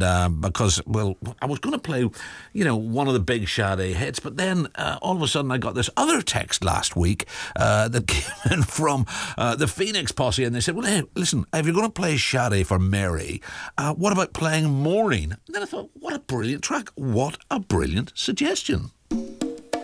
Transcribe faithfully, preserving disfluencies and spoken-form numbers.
uh, because, well, I was going to play, you know, one of the big Sade hits, but then uh, all of a sudden I got this other text last week uh, that came in from uh, the Phoenix Posse, and they said, well, hey, listen, if you're going to play Sade for Mary, uh, what about playing Maureen? And then I thought, what a brilliant track. What a brilliant suggestion.